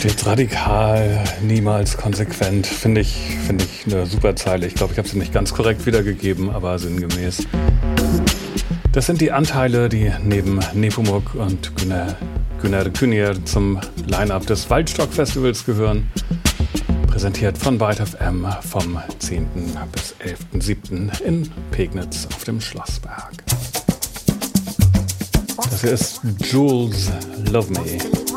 Stets radikal, niemals konsequent. Finde ich eine super Zeile. Ich glaube, ich habe sie nicht ganz korrekt wiedergegeben, aber sinngemäß. Das sind die Anteile, die neben Nepomuk und Güner Güner zum Line-Up des Waldstock-Festivals gehören. Präsentiert von Byte FM vom 10. bis 11.07. in Pegnitz auf dem Schlossberg. Das hier ist Jules Love Me.